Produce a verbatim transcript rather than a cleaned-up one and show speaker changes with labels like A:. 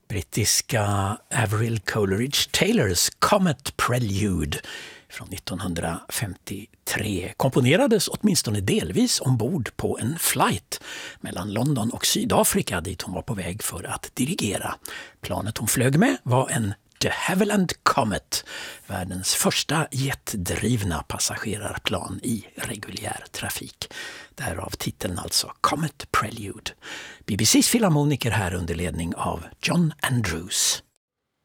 A: Brittiska Avril Coleridge Taylors Comet Prelude från nittonhundrafemtiotre komponerades åtminstone delvis ombord på en flight mellan London och Sydafrika dit hon var på väg för att dirigera. Planet hon flög med var en de Havilland Comet, världens första jetdrivna passagerarplan i reguljär trafik. Därav titeln alltså Comet Prelude. B B C:s filharmoniker här under ledning av John Andrews.